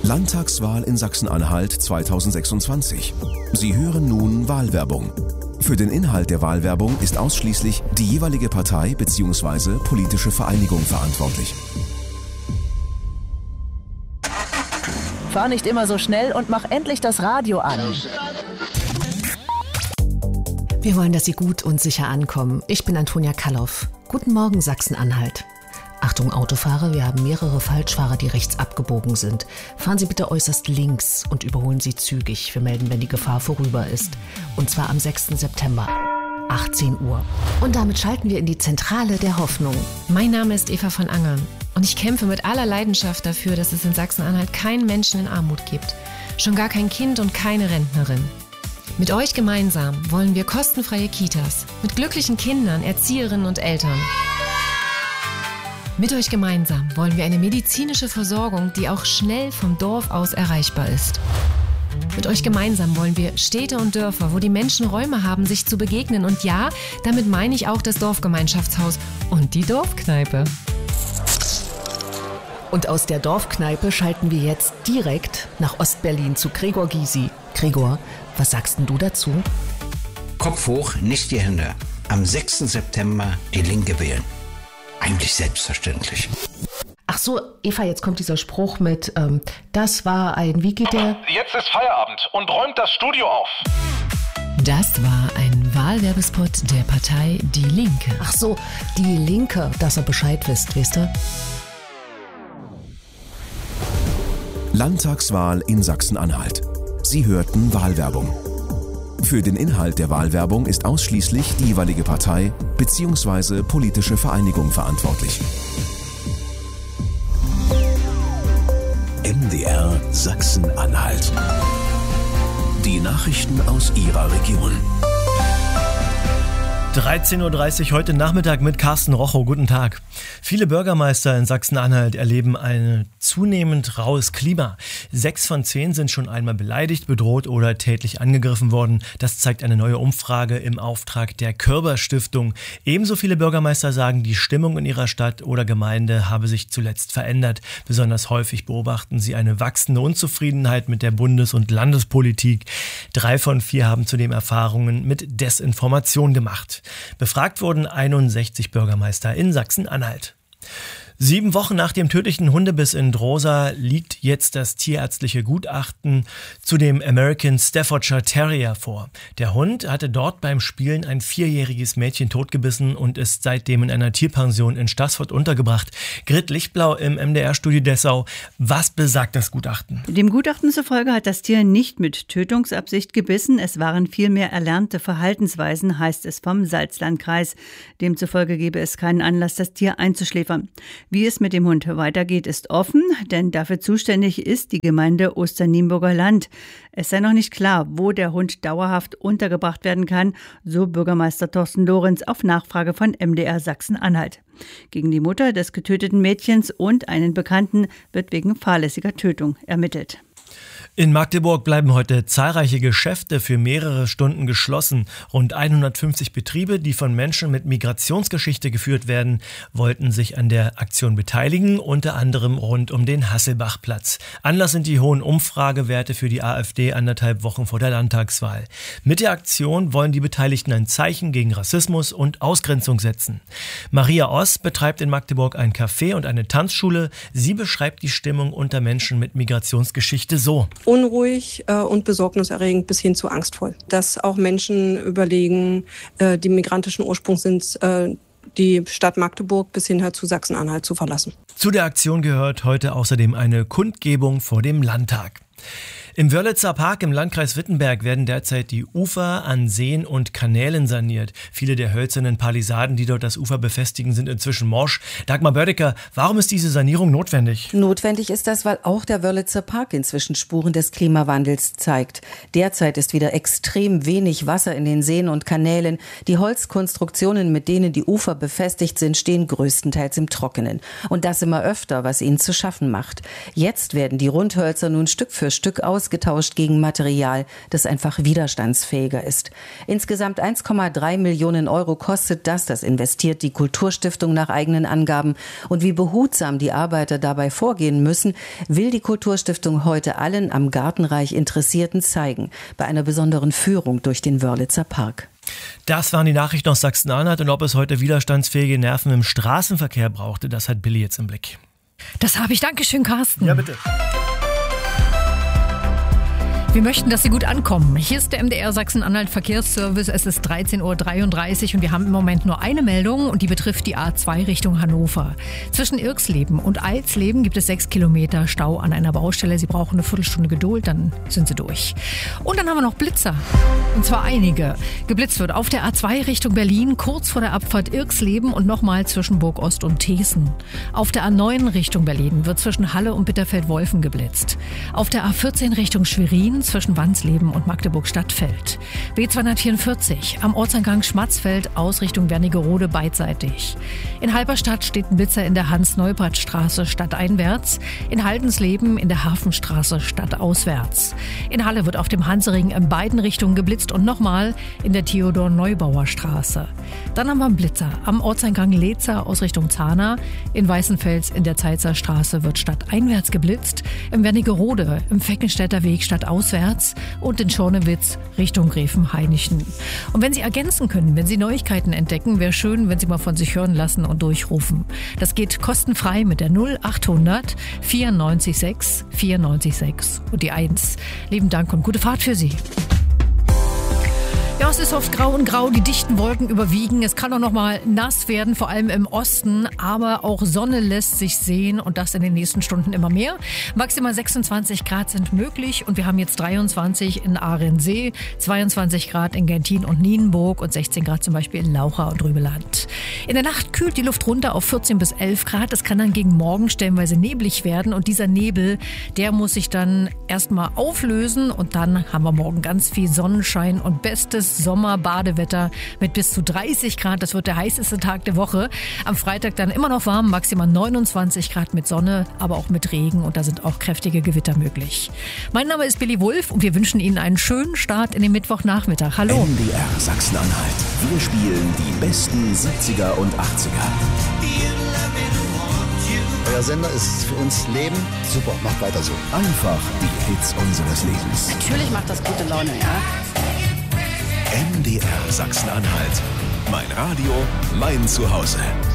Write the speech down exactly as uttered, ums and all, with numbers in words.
Landtagswahl in Sachsen-Anhalt zweitausendsechsundzwanzig. Sie hören nun Wahlwerbung. Für den Inhalt der Wahlwerbung ist ausschließlich die jeweilige Partei bzw. politische Vereinigung verantwortlich. Fahr nicht immer so schnell und mach endlich das Radio an. Wir wollen, dass Sie gut und sicher ankommen. Ich bin Antonia Kalloff. Guten Morgen, Sachsen-Anhalt. Achtung Autofahrer, wir haben mehrere Falschfahrer, die rechts abgebogen sind. Fahren Sie bitte äußerst links und überholen Sie zügig. Wir melden, wenn die Gefahr vorüber ist. Und zwar am sechsten September, achtzehn Uhr. Und damit schalten wir in die Zentrale der Hoffnung. Mein Name ist Eva von Angern und ich kämpfe mit aller Leidenschaft dafür, dass es in Sachsen-Anhalt keinen Menschen in Armut gibt. Schon gar kein Kind und keine Rentnerin. Mit euch gemeinsam wollen wir kostenfreie Kitas mit glücklichen Kindern, Erzieherinnen und Eltern. Mit euch gemeinsam wollen wir eine medizinische Versorgung, die auch schnell vom Dorf aus erreichbar ist. Mit euch gemeinsam wollen wir Städte und Dörfer, wo die Menschen Räume haben, sich zu begegnen. Und ja, damit meine ich auch das Dorfgemeinschaftshaus und die Dorfkneipe. Und aus der Dorfkneipe schalten wir jetzt direkt nach Ostberlin zu Gregor Gysi. Gregor, was sagst denn du dazu? Kopf hoch, nicht die Hände. Am sechsten September die Linke wählen. Eigentlich selbstverständlich. Ach so, Eva, jetzt kommt dieser Spruch mit, ähm, das war ein, wie geht der? Jetzt ist Feierabend und räumt das Studio auf. Das war ein Wahlwerbespot der Partei Die Linke. Ach so, die Linke, dass ihr Bescheid wisst, wisst ihr? Landtagswahl in Sachsen-Anhalt. Sie hörten Wahlwerbung. Für den Inhalt der Wahlwerbung ist ausschließlich die jeweilige Partei bzw. politische Vereinigung verantwortlich. M D R Sachsen-Anhalt. Die Nachrichten aus Ihrer Region. dreizehn Uhr dreißig heute Nachmittag mit Carsten Rochow. Guten Tag. Viele Bürgermeister in Sachsen-Anhalt erleben ein zunehmend raues Klima. Sechs von zehn sind schon einmal beleidigt, bedroht oder tätlich angegriffen worden. Das zeigt eine neue Umfrage im Auftrag der Körber-Stiftung. Ebenso viele Bürgermeister sagen, die Stimmung in ihrer Stadt oder Gemeinde habe sich zuletzt verändert. Besonders häufig beobachten sie eine wachsende Unzufriedenheit mit der Bundes- und Landespolitik. Drei von vier haben zudem Erfahrungen mit Desinformation gemacht. Befragt wurden einundsechzig Bürgermeister in Sachsen-Anhalt. Sieben Wochen nach dem tödlichen Hundebiss in Drosa liegt jetzt das tierärztliche Gutachten zu dem American Staffordshire Terrier vor. Der Hund hatte dort beim Spielen ein vierjähriges Mädchen totgebissen und ist seitdem in einer Tierpension in Staßfurt untergebracht. Grit Lichtblau im M D R-Studio Dessau. Was besagt das Gutachten? Dem Gutachten zufolge hat das Tier nicht mit Tötungsabsicht gebissen. Es waren vielmehr erlernte Verhaltensweisen, heißt es vom Salzlandkreis. Demzufolge gebe es keinen Anlass, das Tier einzuschläfern. Wie es mit dem Hund weitergeht, ist offen, denn dafür zuständig ist die Gemeinde Osternienburger Land. Es sei noch nicht klar, wo der Hund dauerhaft untergebracht werden kann, so Bürgermeister Thorsten Lorenz auf Nachfrage von M D R Sachsen-Anhalt. Gegen die Mutter des getöteten Mädchens und einen Bekannten wird wegen fahrlässiger Tötung ermittelt. In Magdeburg bleiben heute zahlreiche Geschäfte für mehrere Stunden geschlossen. Rund hundertfünfzig Betriebe, die von Menschen mit Migrationsgeschichte geführt werden, wollten sich an der Aktion beteiligen, unter anderem rund um den Hasselbachplatz. Anlass sind die hohen Umfragewerte für die AfD anderthalb Wochen vor der Landtagswahl. Mit der Aktion wollen die Beteiligten ein Zeichen gegen Rassismus und Ausgrenzung setzen. Maria Oss betreibt in Magdeburg ein Café und eine Tanzschule. Sie beschreibt die Stimmung unter Menschen mit Migrationsgeschichte so: Unruhig äh, und besorgniserregend bis hin zu angstvoll. Dass auch Menschen überlegen, äh, die migrantischen Ursprungs sind, äh, die Stadt Magdeburg bis hin zu Sachsen-Anhalt zu verlassen. Zu der Aktion gehört heute außerdem eine Kundgebung vor dem Landtag. Im Wörlitzer Park im Landkreis Wittenberg werden derzeit die Ufer an Seen und Kanälen saniert. Viele der hölzernen Palisaden, die dort das Ufer befestigen, sind inzwischen morsch. Dagmar Bördecker, warum ist diese Sanierung notwendig? Notwendig ist das, weil auch der Wörlitzer Park inzwischen Spuren des Klimawandels zeigt. Derzeit ist wieder extrem wenig Wasser in den Seen und Kanälen. Die Holzkonstruktionen, mit denen die Ufer befestigt sind, stehen größtenteils im Trockenen. Und das immer öfter, was ihnen zu schaffen macht. Jetzt werden die Rundhölzer nun Stück für Stück aus ausgetauscht gegen Material, das einfach widerstandsfähiger ist. Insgesamt eins Komma drei Millionen Euro kostet das, das investiert die Kulturstiftung nach eigenen Angaben. Und wie behutsam die Arbeiter dabei vorgehen müssen, will die Kulturstiftung heute allen am Gartenreich Interessierten zeigen, bei einer besonderen Führung durch den Wörlitzer Park. Das waren die Nachrichten aus Sachsen-Anhalt und ob es heute widerstandsfähige Nerven im Straßenverkehr brauchte, das hat Billy jetzt im Blick. Das habe ich. Dankeschön, Carsten. Ja, bitte. Wir möchten, dass Sie gut ankommen. Hier ist der M D R Sachsen-Anhalt Verkehrsservice. Es ist dreizehn Uhr dreiunddreißig und wir haben im Moment nur eine Meldung und die betrifft die A zwei Richtung Hannover. Zwischen Irxleben und Alsleben gibt es sechs Kilometer Stau an einer Baustelle. Sie brauchen eine Viertelstunde Geduld, dann sind Sie durch. Und dann haben wir noch Blitzer. Und zwar einige. Geblitzt wird auf der A zwei Richtung Berlin, kurz vor der Abfahrt Irxleben und nochmal zwischen Burg Ost und Thesen. Auf der A neun Richtung Berlin wird zwischen Halle und Bitterfeld-Wolfen geblitzt. Auf der A vierzehn Richtung Schwerin zwischen Wandsleben und Magdeburg-Stadtfeld. B zweihundertvierundvierzig am Ortseingang Schmatzfeld aus Richtung Wernigerode beidseitig. In Halberstadt steht ein Blitzer in der Hans-Neupert-Straße stadteinwärts, in Haldensleben in der Hafenstraße stadtauswärts. In Halle wird auf dem Hansering in beiden Richtungen geblitzt und nochmal in der Theodor-Neubauer Straße. Dann haben wir einen Blitzer am Ortseingang Leetzer aus Richtung Zahna. In Weißenfels in der Zeitzer Straße wird stadteinwärts geblitzt, im Wernigerode im Feckenstädter Weg stadtauswärts und in Schornewitz Richtung Gräfenhainichen. Und wenn Sie ergänzen können, wenn Sie Neuigkeiten entdecken, wäre schön, wenn Sie mal von sich hören lassen und durchrufen. Das geht kostenfrei mit der null achthundert vierundneunzig sechs vierundneunzig sechs und die eins. Lieben Dank und gute Fahrt für Sie. Ja, es ist oft grau und grau, die dichten Wolken überwiegen. Es kann auch noch mal nass werden, vor allem im Osten. Aber auch Sonne lässt sich sehen und das in den nächsten Stunden immer mehr. Maximal sechsundzwanzig Grad sind möglich und wir haben jetzt dreiundzwanzig in Ahrensee, zweiundzwanzig Grad in Gentin und Nienburg und sechzehn Grad zum Beispiel in Laucha und Rübeland. In der Nacht kühlt die Luft runter auf vierzehn bis elf Grad. Es kann dann gegen Morgen stellenweise neblig werden und dieser Nebel, der muss sich dann erstmal auflösen und dann haben wir morgen ganz viel Sonnenschein und bestes Sommerbadewetter mit bis zu dreißig Grad. Das wird der heißeste Tag der Woche. Am Freitag dann immer noch warm, maximal neunundzwanzig Grad mit Sonne, aber auch mit Regen und da sind auch kräftige Gewitter möglich. Mein Name ist Billy Wulff und wir wünschen Ihnen einen schönen Start in den Mittwochnachmittag. Hallo. M D R Sachsen-Anhalt. Wir spielen die besten siebziger und achtziger. Euer Sender ist für uns Leben. Super, macht weiter so. Einfach die Hits unseres Lebens. Natürlich macht das gute Laune, ja. M D R Sachsen-Anhalt. Mein Radio, mein Zuhause.